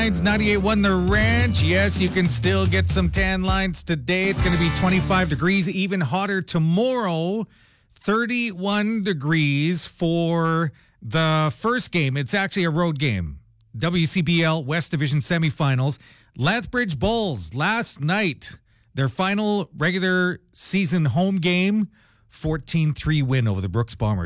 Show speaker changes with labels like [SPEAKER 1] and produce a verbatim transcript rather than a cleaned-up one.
[SPEAKER 1] ninety-eight one The Ranch. Yes, you can still get some tan lines today. It's going to be twenty-five degrees, even hotter tomorrow. thirty-one degrees for the first game. It's actually a road game. W C B L West Division semifinals. Lethbridge Bulls last night, their final regular season home game, fourteen three win over the Brooks Bombers.